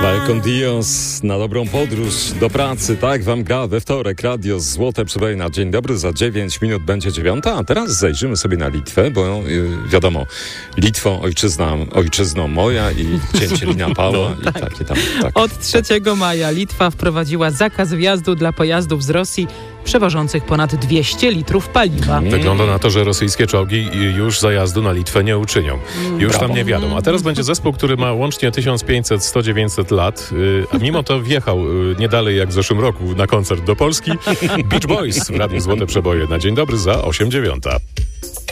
Con Dios, na dobrą podróż do pracy, tak wam gra we wtorek radio Złote Przeboje na dzień dobry, za 9 minut będzie 9, a teraz zajrzymy sobie na Litwę, bo wiadomo, Litwo, ojczyzno moja i księcie Lina Pała no, i tak. takie tam. Tak. Od 3 maja Litwa wprowadziła zakaz wjazdu dla pojazdów z Rosji przewożących ponad 200 litrów paliwa. Wygląda na to, że rosyjskie czołgi już zajazdu na Litwę nie uczynią. Już tam nie wiadomo. A teraz będzie zespół, który ma łącznie 1500-1900 lat, a mimo to wjechał nie dalej jak w zeszłym roku na koncert do Polski. Beach Boys w Radiu Złote Przeboje na dzień dobry za 8:09.